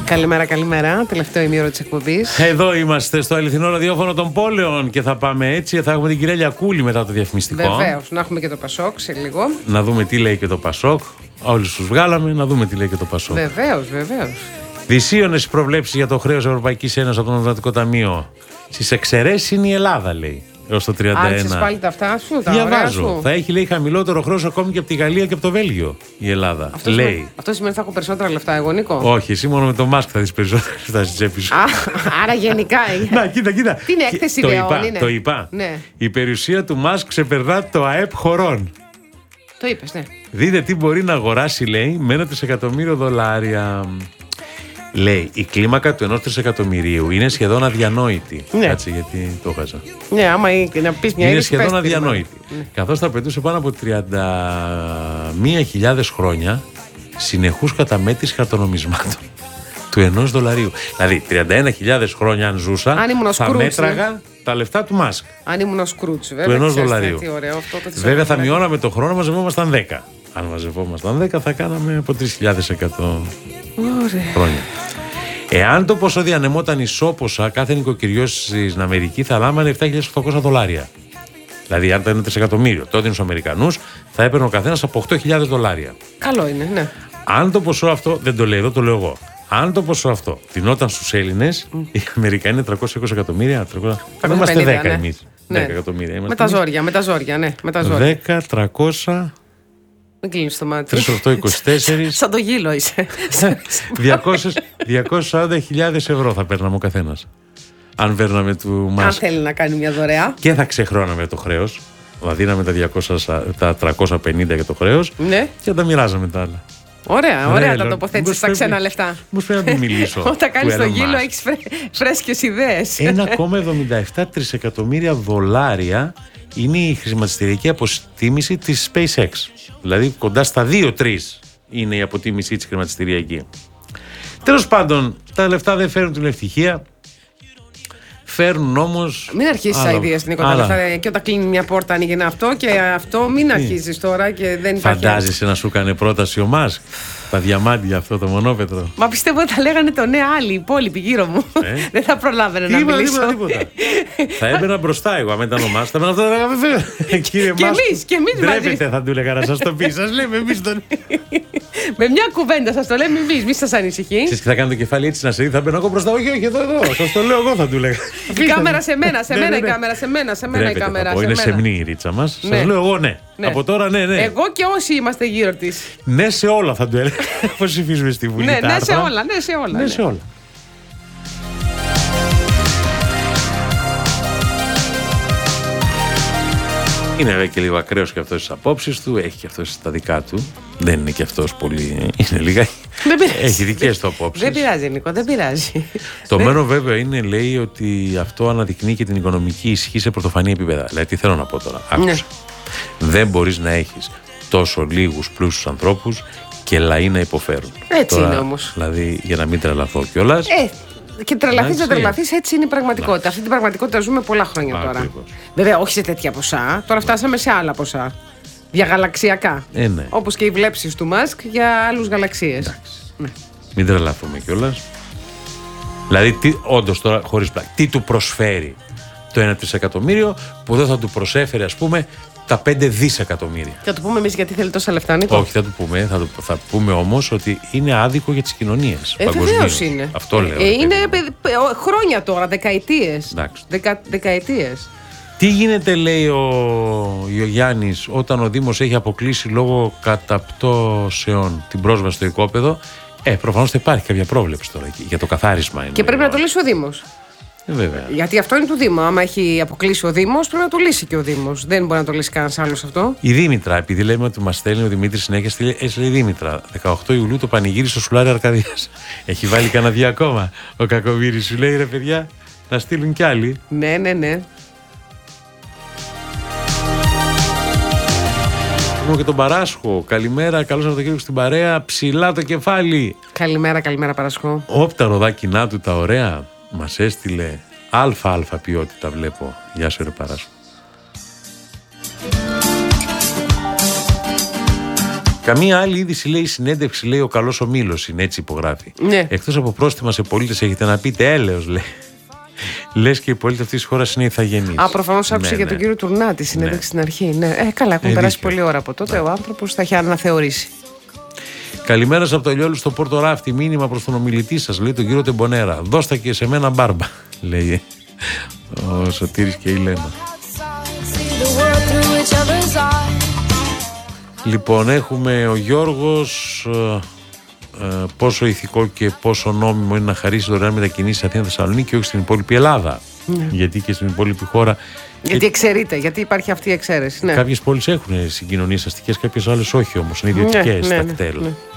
Καλημέρα, καλημέρα. Τελευταίο ημίωρο της εκπομπής. Εδώ είμαστε στο αληθινό ραδιόφωνο των πόλεων και θα πάμε έτσι. Θα έχουμε την κυρία Λιακούλη μετά το διαφημιστικό. Βεβαίως, να έχουμε και το Πασόκ σε λίγο. Να δούμε τι λέει και το Πασόκ. Όλους τους βγάλαμε, να δούμε τι λέει και το Πασόκ. Βεβαίως, βεβαίως. Δυσίωνες προβλέψεις για το χρέος Ευρωπαϊκής Ένωσης από το Νομισματικό Ταμείο. Στις εξαιρέσεις είναι η Ελλάδα, λέει. Έως το 31. Άρχισες πάλι τα αυτά σου, τα διαβάζω. ωραία σου. Θα έχει, λέει, χαμηλότερο χρέος ακόμη και από τη Γαλλία και από το Βέλγιο η Ελλάδα. Αυτό λέει. σημαίνει ότι θα έχω περισσότερα λεφτά, εγώ, Νίκο. Όχι, εσύ μόνο με το Μάσκ θα δεις περισσότερα λεφτά στη τσέπη σου. Άρα γενικά. Να, κοίτα. Τι είναι έκθεση ιδεών, είναι. Το είπα. Ναι. Η περιουσία του Μάσκ ξεπερνά το ΑΕΠ χωρών. Το είπες, ναι. Δείτε τι μπορεί να αγοράσει, λέει, με $1 τρισεκατομμύριο. Λέει, η κλίμακα του 1 τρισεκατομμυρίου είναι σχεδόν αδιανόητη. Ναι. Κάτσε, γιατί το έχασα. Ναι, άμα να πεις μια Είναι είδηση, σχεδόν πες την, αδιανόητη. ναι. Καθώς θα απαιτούσε πάνω από 31.000 χρόνια συνεχούς καταμέτρηση χαρτονομισμάτων του $1. Δηλαδή, 31.000 χρόνια αν ζούσα, Αν ήμουν ο θα Σκρούτς, μέτραγα τα λεφτά του Μάσκ. Αν ήμουν ο Σκρούτς, βέβαια. Του $1. Τι ωραίο αυτό το Βέβαια, θα μειώναμε το χρόνο, μαζευόμασταν 10. Αν μαζευόμασταν 10, θα κάναμε από 3.100 χρόνια. Εάν το ποσό διανεμόταν ισόποσα, κάθε νοικοκυριό στην Αμερική θα λάμβανε $7.800. Δηλαδή, αν ήταν 1 τρισεκατομμύριο, τότε στους Αμερικανούς θα έπαιρνε ο καθένας από $8.000. Καλό είναι, ναι. Αν το ποσό αυτό, δεν το λέει εδώ, το λέω εγώ. Αν το ποσό αυτό τινόταν στους Έλληνες, οι Αμερικανοί είναι 320 εκατομμύρια. Δεν είμαστε 10 ναι. εμείς. Ναι. 10 εκατομμύρια. Με τα ζόρια, ναι. Με τα ζόρια. 10, 300. Μην κλείνεις το μάτι. 3,824. Σαν το γύλο είσαι. 240.000 ευρώ θα παίρναμε ο καθένας. Αν παίρναμε του Μάσκ. Αν θέλει να κάνει μια δωρεά. Και θα ξεχρώναμε το χρέος. Θα δίναμε τα 350 για το χρέος. Ναι. Και τα μοιράζαμε τα άλλα. Ωραία τα τοποθέτησες στα ξένα λεφτά. Μου πρέπει να του μιλήσω. Όταν κάνεις το γύλο έχεις φρέσκες ιδέες. 1,77 τρισεκατομμύρια δολάρια είναι η χρηματιστηριακή αποτίμηση της SpaceX. Δηλαδή κοντά στα 2-3 είναι η αποτίμησή της χρηματιστηριακή. Τέλος πάντων, τα λεφτά δεν φέρνουν την ευτυχία. Φέρνουν όμως. Μην αρχίσεις αηδίες στην εικόνα. Και όταν κλείνει μια πόρτα ανοίγει ένα αυτό και αυτό. Μην αρχίσεις τώρα και δεν υπάρχει. Φαντάζεσαι να σου έκανε πρόταση ο Μάσκ. Τα διαμάντια, αυτό το μονόπετρο. Μα πιστεύω ότι θα λέγανε το ναι άλλοι, οι υπόλοιποι γύρω μου. Δεν θα προλάβαινε να μιλήσω. Τίποτα. Θα έμπαινα μπροστά εγώ. Αν ήταν ο Μάσκ, θα έμπαινα αυτό. Κύριε Μάσκ. Και εμείς μαζί. Ντρέπετε, θα του έλεγα να σας το πει. Σας λέμε εμείς τον. Με μια κουβέντα σας το λέμε εμείς, μη σας ανησυχεί. Εσείς θα κάνετε το κεφάλι έτσι να σε δει, θα μπαίνω εγώ μπροστά. Όχι, εδώ. Σας το λέω εγώ, θα του έλεγα. Η κάμερα σε μένα, η κάμερα σε μένα η κάμερα. Είναι σεμνή η ρίτσα μας. Σας λέω εγώ ναι. Από τώρα ναι. Εγώ και όσοι είμαστε γύρω της. Ναι σε όλα θα του έλεγα. Πώς ψηφίζουμε στη Βουλή. Ναι, σε όλα. Είναι βέβαια και λίγο ακραίος και αυτός στις απόψεις του, έχει και αυτός τα δικά του. Δεν είναι και αυτός πολύ. Είναι λίγα. Έχει δικές του απόψεις. Δεν πειράζει, Νίκο, δεν πειράζει. Το μένο βέβαια είναι, λέει, ότι αυτό αναδεικνύει και την οικονομική ισχύ σε πρωτοφανή επίπεδα. Δηλαδή, τι θέλω να πω τώρα. Άκουσα. Ναι. Δεν μπορείς να έχεις τόσο λίγους πλούσιους ανθρώπους και λαοί να υποφέρουν. Έτσι τώρα, είναι όμως. Δηλαδή, για να μην τρελαθώ κιόλας. Και τρελαθείς, έτσι είναι η πραγματικότητα. Αυτή την πραγματικότητα ζούμε πολλά χρόνια τώρα. Ακριβώς. Βέβαια, όχι σε τέτοια ποσά. Τώρα φτάσαμε σε άλλα ποσά. Διαγαλαξιακά. Ναι. Όπως και οι βλέψεις του Μάσκ για άλλους γαλαξίες. Ναι. Μην τρελαθούμε κιόλας. Δηλαδή, όντως τώρα, χωρίς πλάκα, τι του προσφέρει το 1 τρισεκατομμύριο που δεν θα του προσέφερε, ας πούμε, τα 5 δισεκατομμύρια. Θα του πούμε εμείς γιατί θέλει τόσα λεφτά, Νίκο. Όχι, θα του πούμε. Θα πούμε όμως ότι είναι άδικο για τις κοινωνίες. Βεβαίως είναι. Αυτό λέω. Είναι χρόνια τώρα, δεκαετίες. Δεκαετίες. Τι γίνεται, λέει ο Γιάννης, όταν ο Δήμος έχει αποκλείσει λόγω καταπτώσεων την πρόσβαση στο οικόπεδο. Προφανώς θα υπάρχει κάποια πρόβλεψη τώρα εκεί, για το καθάρισμα. Και πρέπει να το λύσει ο Δήμος. Βέβαια. Γιατί αυτό είναι του Δήμου. Άμα έχει αποκλείσει ο Δήμος, πρέπει να το λύσει και ο Δήμος. Δεν μπορεί να το λύσει κανένας άλλος αυτό. Η Δήμητρα, επειδή λέμε ότι μας στέλνει ο Δημήτρης συνέχεια, έστειλε η Δήμητρα. 18 Ιουλίου το πανηγύρι στο Σουλάρι Αρκαδίας. Έχει βάλει κανένα 2 ακόμα. Ο Κακομοίρης σου λέει, ρε παιδιά, να στείλουν κι άλλοι. Ναι. Και τον Παράσχο. Καλημέρα, καλό Σαββατοκύριακο στην παρέα. Ψηλά το κεφάλι. Καλημέρα, Παράσχο. Όπτα ροδάκινά του τα ωραία. Μας έστειλε αλφα ποιότητα, βλέπω. Γεια σου, ρε Παράσχο. Καμία άλλη είδηση, λέει, συνέντευξη, λέει, ο καλός ο Μήλος είναι, έτσι υπογράφει. Ναι. Εκτός από πρόστιμα σε πολίτες έχετε να πείτε έλεος, λέει. Λες και οι πολίτες αυτής της χώρας είναι ηθαγενείς. Προφανώς άκουσε για τον κύριο Τουρνά τη συνέντευξη στην αρχή. Ναι. Καλά, έχουν περάσει πολλή ώρα από τότε. Ο άνθρωπος θα έχει αναθεωρήσει. Καλημέρα από το Λιόλου στο Πόρτο Ράφτη. Μήνυμα προς τον ομιλητή σας, λέει, τον κύριο Τεμπονέρα. Δώστα και σε μένα μπάρμπα, λέει ο Σωτήρης και η Λένα. Λοιπόν, έχουμε ο Γιώργος. Πόσο ηθικό και πόσο νόμιμο είναι να χαρίσει δωρεάν μετακινήσεις Αθήνα Θεσσαλονίκη και όχι στην υπόλοιπη Ελλάδα. Ναι. Γιατί και στην υπόλοιπη χώρα. Γιατί εξαιρείται, γιατί υπάρχει αυτή η εξαίρεση. Ναι. Κάποιες πόλεις έχουν συγκοινωνίες αστικές, κάποιες άλλες όχι όμως. Είναι ιδιωτικές τα κτέλ. Ναι.